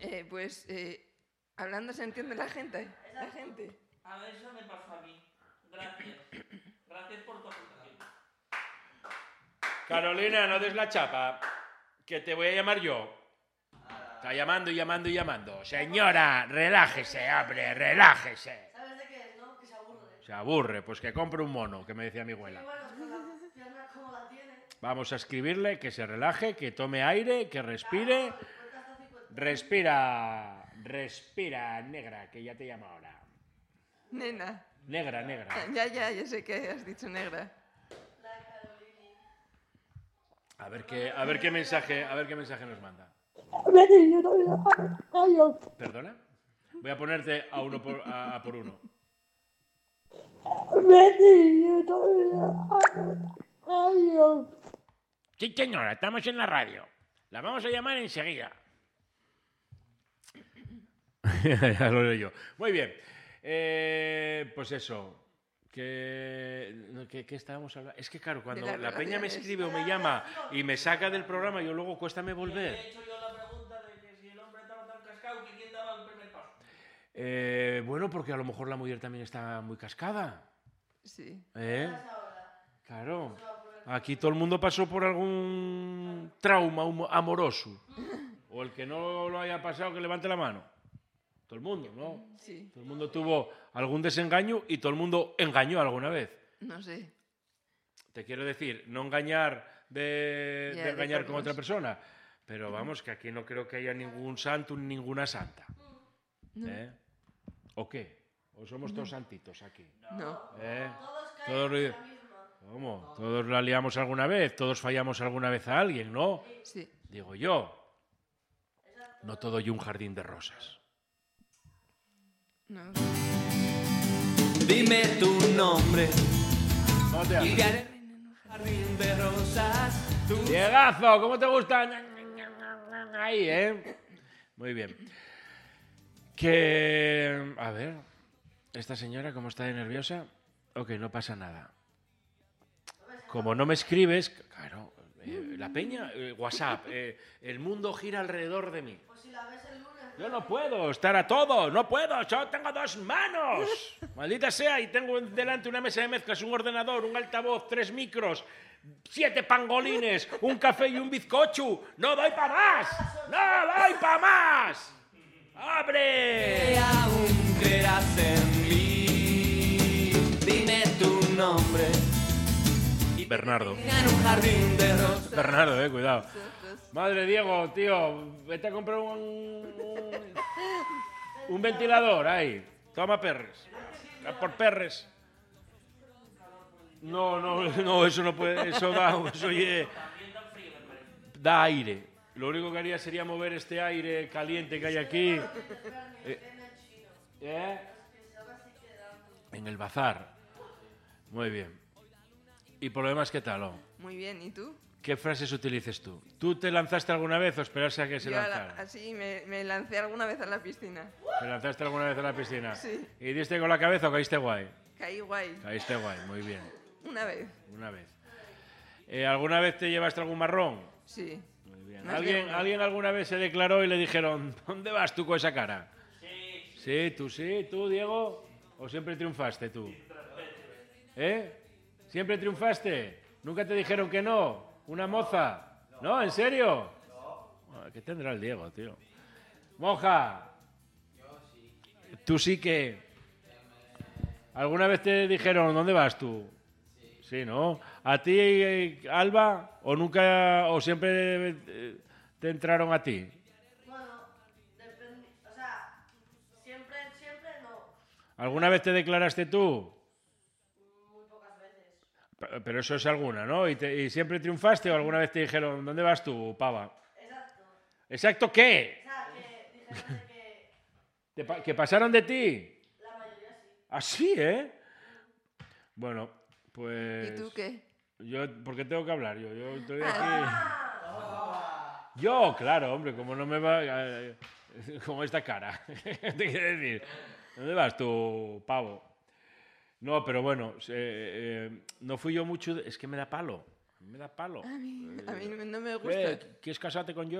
Pues hablando se entiende la gente. A ver, eso me pasó a mí. Gracias. Gracias por tu aportación. Carolina, no des la chapa, que te voy a llamar yo. Está llamando y llamando y llamando. Señora, relájese, hombre, relájese. ¿Sabes de qué es, no? Que se aburre. Se aburre, pues que compre un mono, que me decía mi abuela. Y bueno, con la pierna como la tiene. Vamos a escribirle que se relaje, que tome aire, que respire. Claro, cuenta hasta 50. Respira, negra, que ya te llamo ahora. Nena. Negra. Ya sé que has dicho negra. La Carolini. A ver qué mensaje nos manda. ¿Perdona? Voy a ponerte a uno por uno. Sí, señora, estamos en la radio. La vamos a llamar enseguida. Ya lo leo yo. Muy bien. Pues eso. ¿Qué estábamos hablando? Es que claro, cuando la peña me escribe o me llama y me saca del programa, yo luego cuéstame volver. He hecho yo la pregunta de que si el hombre estaba tan cascado que quién daba el primer paso. Bueno, porque a lo mejor la mujer también está muy cascada. Sí. Claro. Aquí todo el mundo pasó por algún trauma amoroso. O el que no lo haya pasado, que levante la mano. Todo el mundo, ¿no? Sí. Todo el mundo tuvo algún desengaño y todo el mundo engañó alguna vez. No sé. Te quiero decir, no engañar de engañar con otra persona. Pero vamos, que aquí no creo que haya ningún santo ni ninguna santa. No. ¿O qué? ¿O somos todos santitos aquí? No. Todos caen Todos, en la misma. ¿cómo? Todos la liamos alguna vez, todos fallamos alguna vez a alguien, ¿no? Sí. Digo yo. No todo y un jardín de rosas. No. Dime tu nombre ¿Cómo te y te haré un jardín de rosas. Tú Diegazo, ¿cómo te gusta? Ahí, ¿eh? Muy bien. A ver, esta señora, ¿cómo está de nerviosa? Ok, no pasa nada. Como no me escribes, claro, la peña, WhatsApp, el mundo gira alrededor de mí. Pues si la ves el lunes. Yo no puedo estar a todo, no puedo, solo tengo 2 manos. Maldita sea, y tengo delante una mesa de mezclas, un ordenador, un altavoz, 3 micros, 7 pangolines, un café y un bizcocho. ¡No doy para más! ¡No doy para más! ¡Abre! aún creerás en mí. Dime tu nombre. Bernardo. En un jardín de rosas. Bernardo, cuidado. Madre Diego, tío, vete a comprar un ventilador ahí. Toma perres. Por perres. No, eso no puede, eso da aire. Lo único que haría sería mover este aire caliente que hay aquí. En el bazar. Muy bien. ¿Y por lo demás qué tal? Muy bien, ¿y tú? ¿Qué frases utilices tú? ¿Tú te lanzaste alguna vez o esperaste a que se Yo lanzara? así me lancé alguna vez a la piscina. ¿Te lanzaste alguna vez a la piscina? Sí. ¿Y diste con la cabeza o caíste guay? Caí guay. Caíste guay, muy bien. Una vez. Una vez. ¿Alguna vez te llevaste algún marrón? Sí. Muy bien. Más de una. ¿Alguien alguna vez se declaró y le dijeron, ¿dónde vas tú con esa cara? Sí. ¿Tú, Diego? ¿O siempre triunfaste tú? ¿Siempre triunfaste? ¿Nunca te dijeron que no? ¿Una moza? ¿No? ¿En serio? No. ¿Qué tendrá el Diego, tío? Monja. ¿Tú sí que? ¿Alguna vez te dijeron, ¿dónde vas tú? Sí, ¿no? ¿A ti, Alba? ¿O nunca, o siempre te entraron a ti? Bueno, depende. O sea, siempre no. ¿Alguna vez te declaraste tú? Muy pocas veces. Pero eso es alguna, ¿no? ¿Y siempre triunfaste o alguna vez te dijeron, ¿dónde vas tú, pava? Exacto. ¿Exacto qué? O sea, que dijeron de que ¿Que pasaron de ti? la mayoría sí. Así, ¿eh? Bueno, pues... ¿Y tú qué? Yo, ¿por qué tengo que hablar? Yo estoy aquí... Yo, claro, hombre, como no me va... como esta cara. ¿Qué te quiero decir? ¿Dónde vas tú, pavo? No, pero bueno, no fui yo mucho... Es que me da palo. Me da palo. A mí no me gusta. ¿Quieres casarte con yo?